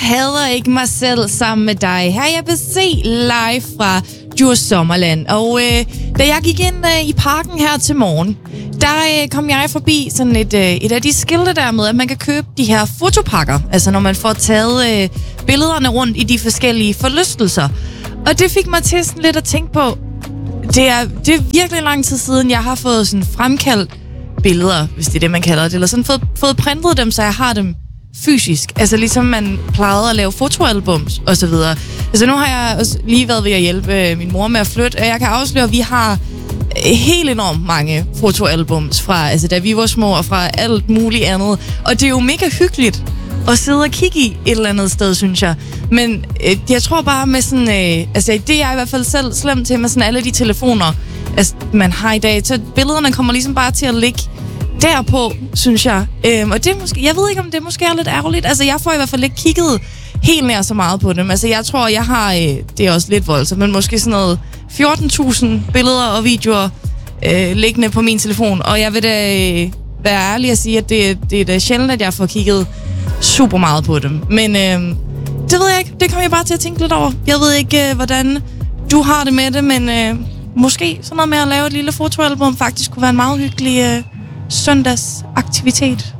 hader ikke mig selv sammen med dig. Her jeg vil se live fra Djurs Sommerland. Og da jeg gik ind i parken her til morgen, der kom jeg forbi sådan et af de skilte der med, at man kan købe de her fotopakker. Altså når man får taget billederne rundt i de forskellige forlystelser. Og det fik mig til sådan lidt at tænke på, det er virkelig lang tid siden, jeg har fået sådan fremkaldt billeder, hvis det er det, man kalder det. Eller sådan fået printet dem, så jeg har dem fysisk. Altså ligesom man plejede at lave fotoalbums og så videre. Altså nu har jeg også lige været ved at hjælpe min mor med at flytte, og jeg kan afsløre, at vi har helt enormt mange fotoalbums fra, altså da vi var små og fra alt muligt andet. Og det er jo mega hyggeligt at sidde og kigge i et eller andet sted, synes jeg. Men jeg tror bare med sådan, altså det er i hvert fald selv slemt til med sådan alle de telefoner, altså, man har i dag. Så billederne kommer ligesom bare til at ligge derpå, synes jeg. Og det er måske, jeg ved ikke, om det måske er lidt ærgerligt. Altså, jeg får i hvert fald ikke kigget helt nær så meget på dem. Altså, jeg tror, jeg har, det er også lidt voldsomt, men måske sådan noget 14.000 billeder og videoer liggende på min telefon. Og jeg vil da være ærlig at sige, at det er da sjældent, at jeg får kigget super meget på dem. Men det ved jeg ikke. Det kommer jeg bare til at tænke lidt over. Jeg ved ikke, hvordan du har det med det, men måske sådan noget med at lave et lille fotoalbum faktisk kunne være en meget hyggelig søndagsaktivitet.